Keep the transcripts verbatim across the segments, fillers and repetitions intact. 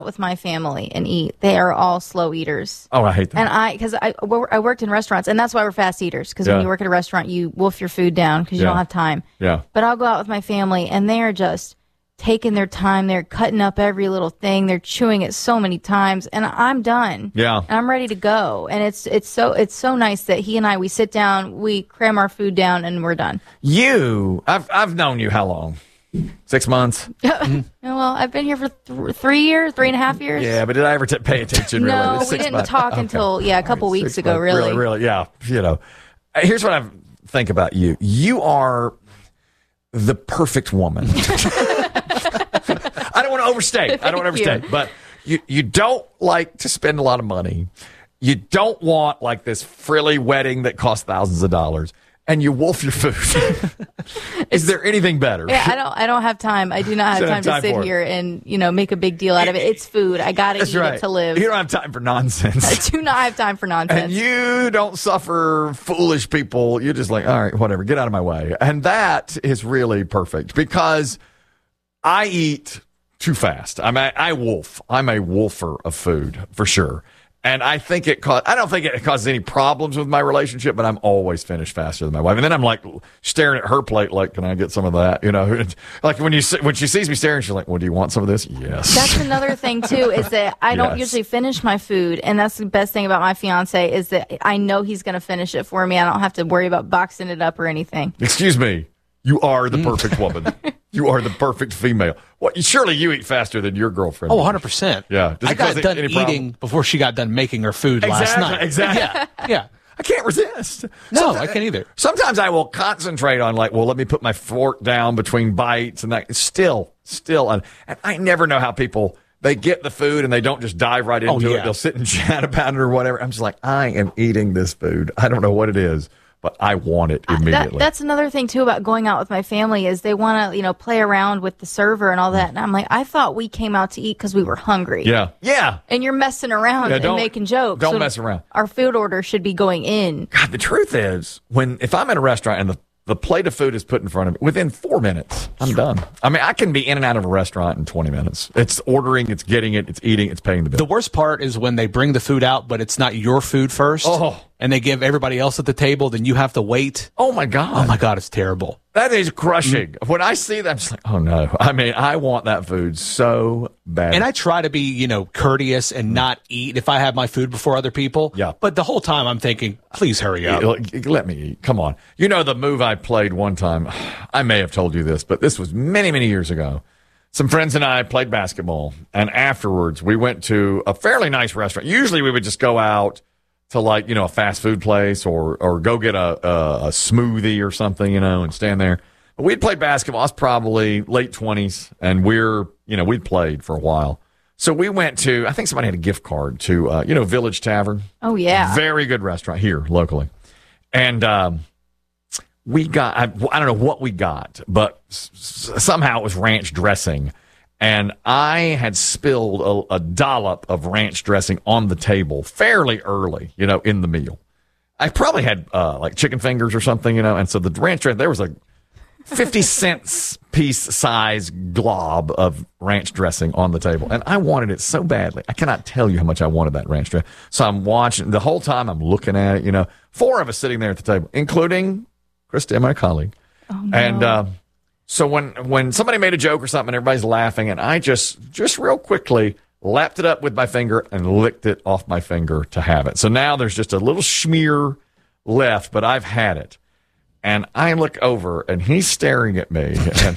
with my family and eat. They are all slow eaters. Oh, I hate that. And I, because I, I worked in restaurants, and that's why we're fast eaters. Because Yeah. when you work at a restaurant, you wolf your food down because you Yeah. don't have time. Yeah. But I'll go out with my family, and they are just taking their time. They're cutting up every little thing. They're chewing it so many times, and I'm done. Yeah. And I'm ready to go. And it's it's so it's so nice that he and I, we sit down, we cram our food down, and we're done. You, I've I've known you how long? Six months? Well, I've been here for th- three years, three and a half years. Yeah, but did I ever t- pay attention? Really? No, It's we six didn't months. talk Okay. until, yeah, a couple All right, weeks six ago, months. really. Really, really, yeah. You know, Uh, here's what I think about you. You are the perfect woman. I don't want to overstate. I don't want to Thank overstate. you. But you, you don't like to spend a lot of money. You don't want like this frilly wedding that costs thousands of dollars. And you wolf your food. Is there anything better? Yeah, I don't. I don't have time. I do not have Don't time, have time to sit for it. here and you know make a big deal out of it. It's food. I gotta That's eat right. it to live. You don't have time for nonsense. I do not have time for nonsense. And you don't suffer foolish people. You're just like, all right, whatever, get out of my way. And that is really perfect because I eat too fast. I'm a, I wolf. I'm a wolfer of food for sure. And I think it cause, I don't think it causes any problems with my relationship, but I'm always finished faster than my wife. And then I'm like staring at her plate, like, can I get some of that? You know, like when you when she sees me staring, she's like, well, do you want some of this? Yes. That's another thing too, is that I don't Yes. usually finish my food, and that's the best thing about my fiance is that I know he's going to finish it for me. I don't have to worry about boxing it up or anything. Excuse me. You are the perfect woman. You are the perfect female. Well, surely you eat faster than your girlfriend. Oh, one hundred percent. Yeah. Does I it cause got done any problem? eating before she got done making her food last Exactly, night. exactly. Yeah. Yeah. I can't resist. No, Someti- I can't either. Sometimes I will concentrate on like, well, let me put my fork down between bites and that. Still, still, and, and I never know how people they get the food and they don't just dive right into Oh, it. yeah. They'll sit and chat about it or whatever. I'm just like, I am eating this food. I don't know what it is, but I want it That, immediately. that's another thing too about going out with my family is they want to you know play around with the server and all that. And I'm like, I thought we came out to eat because we were hungry. yeah, yeah. And you're messing around Yeah, and don't- making jokes. don't So mess around. Our food order should be going in. God, the truth is, when if I'm in a restaurant and the, the plate of food is put in front of me, within four minutes, I'm done. I mean, I can be in and out of a restaurant in twenty minutes. It's ordering, it's getting it, it's eating, it's paying the bill. The worst part is when they bring the food out, but it's not your food first. Oh. And they give everybody else at the table, then you have to wait. oh, my God. Oh, my God, it's terrible. That is crushing. When I see that, I'm just like, oh, no. I mean, I want that food so bad. And I try to be, you know, courteous and not eat if I have my food before other people. Yeah. But the whole time I'm thinking, please hurry up. Let let me eat. Come on. You know the move I played one time? I may have told you this, but this was many, many years ago. Some friends and I played basketball, and afterwards we went to a fairly nice restaurant. Usually we would just go out to like, you know, a fast food place or or go get a, a, a smoothie or something, you know, and stand there. But we'd played basketball. I was probably late twenties, and we're, you know, we'd played for a while. So we went to, I think somebody had a gift card to, uh, you know, Village Tavern. Oh yeah. Very good restaurant here locally. And um, we got, I, I don't know what we got, but s- s- somehow it was ranch dressing. And I had spilled a, a dollop of ranch dressing on the table fairly early, you know, in the meal. I probably had uh, like chicken fingers or something, you know, and so the ranch dressing, there was a fifty cents piece size glob of ranch dressing on the table. And I wanted it so badly. I cannot tell you how much I wanted that ranch dressing. So I'm watching the whole time. I'm looking at it, you know, four of us sitting there at the table, including Krista, my colleague. Oh, no. And uh, so when when somebody made a joke or something, everybody's laughing, and I just just real quickly lapped it up with my finger and licked it off my finger to have it. So now there's just a little smear left, but I've had it. And I look over, and he's staring at me, and,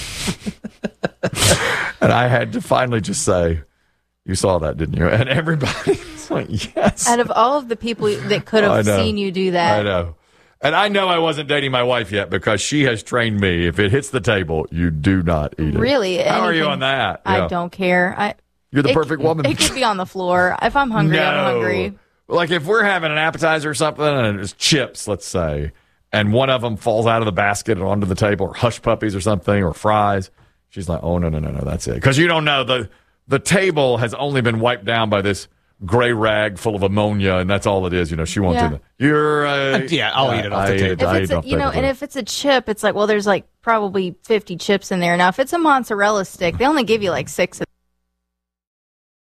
and I had to finally just say, "You saw that, didn't you?" And everybody's like, "Yes." Out of all of the people that could I have know. seen you do that, I know. And I know I wasn't dating my wife yet because she has trained me. If it hits the table, you do not eat it. really. How are you anything- on that? I Yeah. don't care. I. You're the it- perfect woman. It could be on the floor. If I'm hungry, no. I'm hungry. Like if we're having an appetizer or something and it's chips, let's say, and one of them falls out of the basket and onto the table, or hush puppies or something, or fries, she's like, "Oh no, no, no, no, that's it." Because you don't know the the table has only been wiped down by this gray rag full of ammonia, and that's all it is. You know, she won't Yeah. do that. You're uh, Yeah, I'll eat it off the I- table. I If it's eat a, off the you know, table, and too. if it's a chip, it's like, well, there's like probably fifty chips in there. Now, if it's a mozzarella stick, they only give you like six of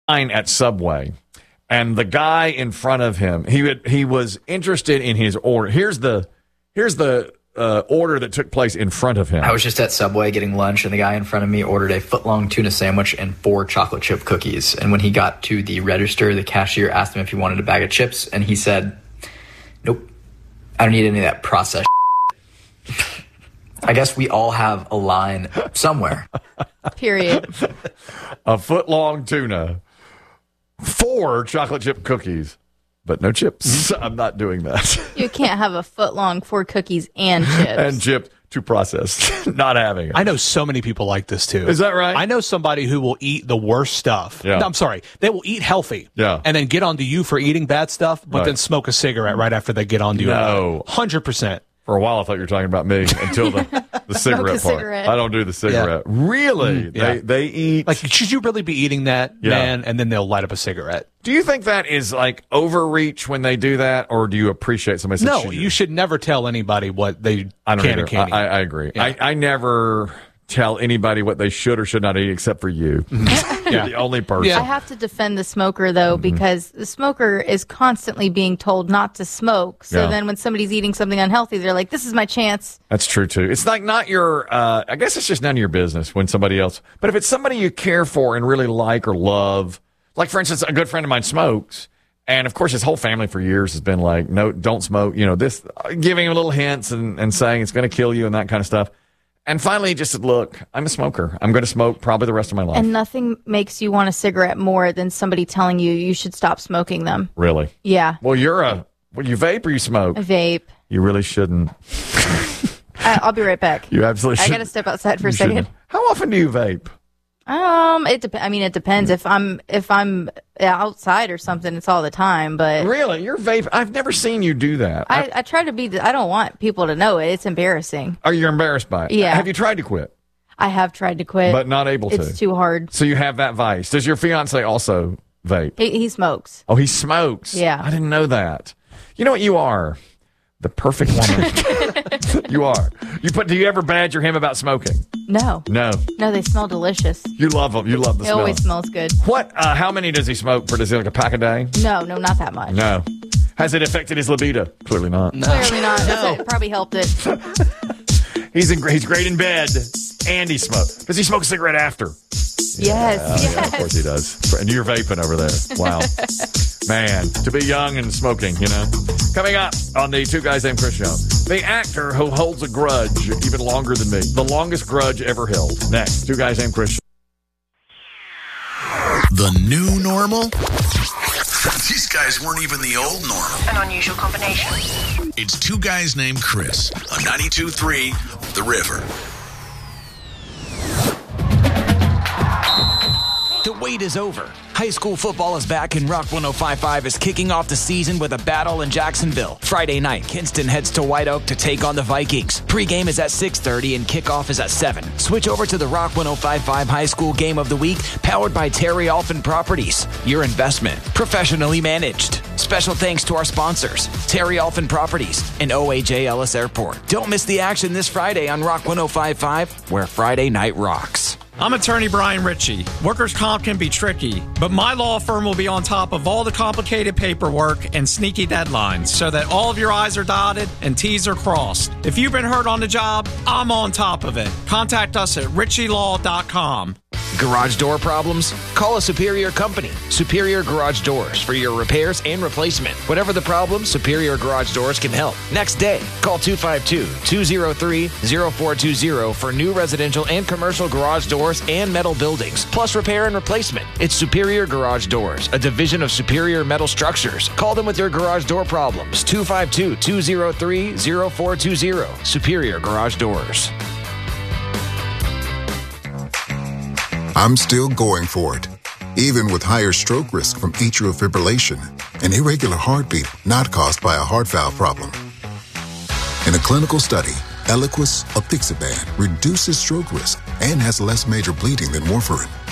line at Subway, and the guy in front of him, he would, he was interested in his order. Here's the here's the uh, order that took place in front of him. I was just at Subway getting lunch, and the guy in front of me ordered a foot-long tuna sandwich and four chocolate chip cookies. And when he got to the register, the cashier asked him if he wanted a bag of chips, and he said, "Nope, I don't need any of that processed shit." I guess we all have a line somewhere. Period. A foot-long tuna, four chocolate chip cookies, but no chips. I'm not doing that. You can't have a foot long, four cookies and chips. And chips to process. Not having it. I know so many people like this too. Is that right? I know somebody who will eat the worst stuff. Yeah. No, I'm sorry. They will eat healthy. Yeah. And then get onto you for eating bad stuff, but Right. then smoke a cigarette right after they get onto you. No. one hundred percent. For a while, I thought you were talking about me until the, the cigarette part. cigarette. I don't do the cigarette. Really? Mm, yeah. They they eat. Like, should you really be eating that, Yeah. man? And then they'll light up a cigarette. Do you think that is like overreach when they do that, or do you appreciate somebody saying, No, you should never tell anybody what they I don't can either. and can't I, eat. I agree. Yeah. I, I never tell anybody what they should or should not eat except for you. You're the only person. Yeah. I have to defend the smoker, though, because the smoker is constantly being told not to smoke. So Yeah. then when somebody's eating something unhealthy, they're like, this is my chance. That's true too. It's like not your, uh, I guess it's just none of your business when somebody else, but if it's somebody you care for and really like or love, like for instance, a good friend of mine smokes. And of course, his whole family for years has been like, no, don't smoke. You know, this, giving him little hints and, and saying it's going to kill you and that kind of stuff. And finally, he just said, look, I'm a smoker. I'm going to smoke probably the rest of my life. And nothing makes you want a cigarette more than somebody telling you you should stop smoking them. Really? Yeah. Well, you're a, well, you vape or you smoke? A vape. You really shouldn't. I, I'll be right back. You absolutely I should. got to step outside for a You second. shouldn't. How often do you vape? Um, it dep- I mean, it depends. If I'm if I'm outside or something, it's all the time. But Really? You're vape? I've never seen you do that. I, I try to be. I don't want people to know it. It's embarrassing. Are you embarrassed by it? Yeah. Have you tried to quit, I have tried to quit, but not able to? it's too hard. So you have that vice. Does your fiance also vape? He, he smokes. Oh, he smokes. Yeah. I didn't know that. You know what you are? The perfect woman. You are. You put. Do you ever badger him about smoking? No, No. no, they smell delicious. You love them. You love the It smell. always smells good. What? Uh, how many does he smoke? For does he like a pack a day? No, no, not that much. No. Has it affected his libido? Clearly not. Clearly not. That's it. Probably helped it. He's in. He's great in bed, and he smokes. Does he smoke a cigarette after? Yes, Yeah, yes. of course he does. And you're vaping over there. Wow. Man, to be young and smoking, you know. Coming up on the Two Guys Named Chris show, the actor who holds a grudge even longer than me. The longest grudge ever held. Next, Two Guys Named Chris. The new normal? These guys weren't even the old normal. An unusual combination. It's Two Guys Named Chris on ninety-two point three The River. The wait is over. High school football is back, and Rock one oh five point five is kicking off the season with a battle in Jacksonville. Friday night, Kinston heads to White Oak to take on the Vikings. Pre-game is at six thirty and kickoff is at seven. Switch over to the Rock one oh five point five High School Game of the Week, powered by Terry Alphin Properties. Your investment, professionally managed. Special thanks to our sponsors, Terry Alphin Properties and O A J Ellis Airport. Don't miss the action this Friday on Rock one oh five point five, where Friday night rocks. I'm attorney Brian Ritchie. Workers' comp can be tricky, but my law firm will be on top of all the complicated paperwork and sneaky deadlines so that all of your I's are dotted and T's are crossed. If you've been hurt on the job, I'm on top of it. Contact us at ritchie law dot com. Garage door problems? Call a Superior Company. Superior Garage Doors for your repairs and replacement. Whatever the problem, Superior Garage Doors can help. Next day, call two five two, two oh three, oh four two oh for new residential and commercial garage doors and metal buildings, plus repair and replacement. It's Superior Garage Doors, a division of Superior Metal Structures. Call them with your garage door problems. two five two, two oh three, oh four two oh. Superior Garage Doors. I'm still going for it, even with higher stroke risk from atrial fibrillation, an irregular heartbeat not caused by a heart valve problem. In a clinical study, Eliquis apixaban reduces stroke risk and has less major bleeding than warfarin.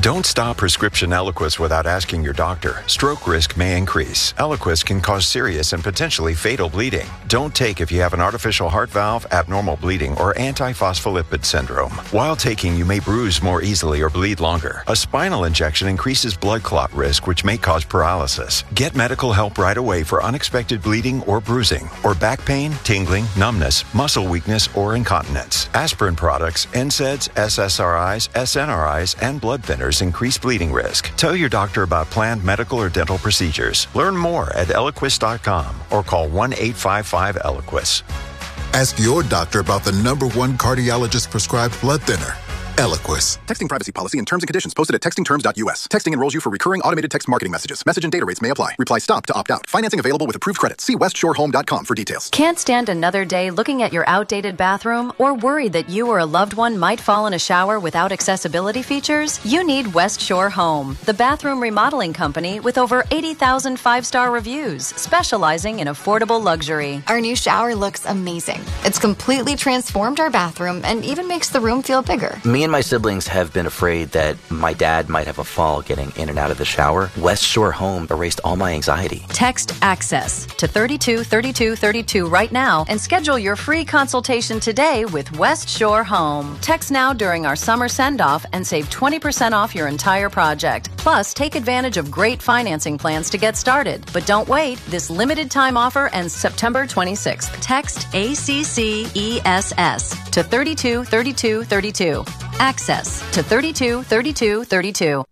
Don't stop prescription Eliquis without asking your doctor. Stroke risk may increase. Eliquis can cause serious and potentially fatal bleeding. Don't take if you have an artificial heart valve, abnormal bleeding, or antiphospholipid syndrome. While taking, you may bruise more easily or bleed longer. A spinal injection increases blood clot risk, which may cause paralysis. Get medical help right away for unexpected bleeding or bruising, or back pain, tingling, numbness, muscle weakness, or incontinence. Aspirin products, N SAIDs, S S R Is, S N R Is, and blood thinners increase bleeding risk. Tell your doctor about planned medical or dental procedures. Learn more at Eliquis dot com or call one eight five five Eliquis. Ask your doctor about the number one cardiologist prescribed blood thinner, Eliquis. Texting privacy policy and terms and conditions posted at texting terms dot U S. Texting enrolls you for recurring automated text marketing messages. Message and data rates may apply. Reply stop to opt out. Financing available with approved credit. See west shore home dot com for details. Can't stand another day looking at your outdated bathroom or worried that you or a loved one might fall in a shower without accessibility features? You need West Shore Home, the bathroom remodeling company with over eighty thousand five-star reviews, specializing in affordable luxury. Our new shower looks amazing. It's completely transformed our bathroom and even makes the room feel bigger. Me and my siblings have been afraid that my dad might have a fall getting in and out of the shower. West Shore Home erased all my anxiety. Text ACCESS to thirty-two thirty-two thirty-two right now and schedule your free consultation today with West Shore Home. Text now during our summer send-off and save twenty percent off your entire project. Plus, take advantage of great financing plans to get started. But don't wait. This limited time offer ends September twenty-sixth. Text A C C E S S to thirty-two thirty-two thirty-two. Access to thirty-two thirty-two thirty-two.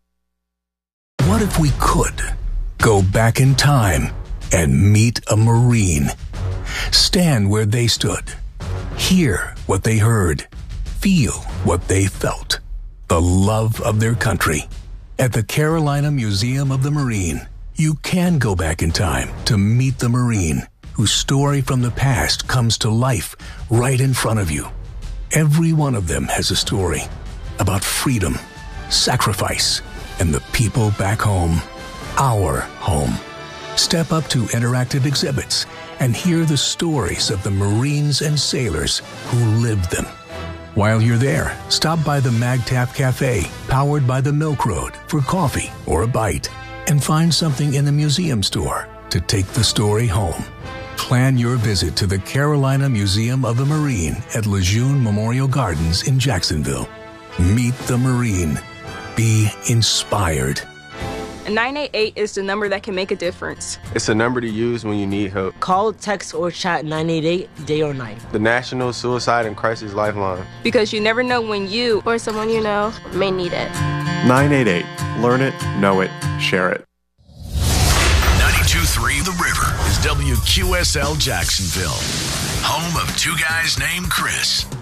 What if we could go back in time and meet a Marine? Stand where they stood. Hear what they heard. Feel what they felt. The love of their country. At the Carolina Museum of the Marine, you can go back in time to meet the Marine whose story from the past comes to life right in front of you. Every one of them has a story about freedom, sacrifice, and the people back home, our home. Step up to interactive exhibits and hear the stories of the Marines and sailors who lived them. While you're there, stop by the MagTap Cafe, powered by the Milk Road, for coffee or a bite, and find something in the museum store to take the story home. Plan your visit to the Carolina Museum of the Marine at Lejeune Memorial Gardens in Jacksonville. Meet the Marine. Be inspired. nine eight eight is the number that can make a difference. It's a number to use when you need help. Call, text, or chat nine eight eight day or night. The National Suicide and Crisis Lifeline. Because you never know when you or someone you know may need it. nine eight eight. Learn it, know it, share it. ninety-two point three The River is W Q S L Jacksonville, home of two guys named Chris.